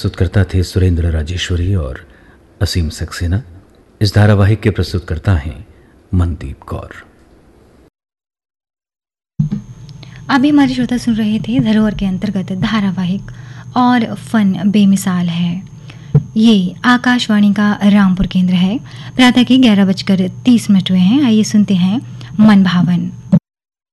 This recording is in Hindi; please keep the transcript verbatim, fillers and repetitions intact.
प्रस्तुतकर्ता थे सुरेंद्र राजेश्वरी और असीम सक्सेना। इस धारावाहिक के प्रस्तुतकर्ता हैं मनदीप कौर। अभी हमारे श्रोता सुन रहे थे धरोहर के अंतर्गत धारावाहिक और फन बेमिसाल है। ये आकाशवाणी का रामपुर केंद्र है। प्रातः के ग्यारह बजकर तीस मिनट हुए हैं। आइए सुनते हैं मन भावन।